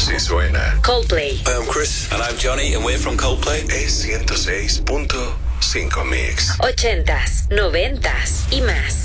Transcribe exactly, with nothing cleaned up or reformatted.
Si suena. Coldplay. Hi, I'm Chris. And I'm Johnny, and we're from Coldplay. Es ciento seis punto cinco Mix. Ochentas, noventas y más.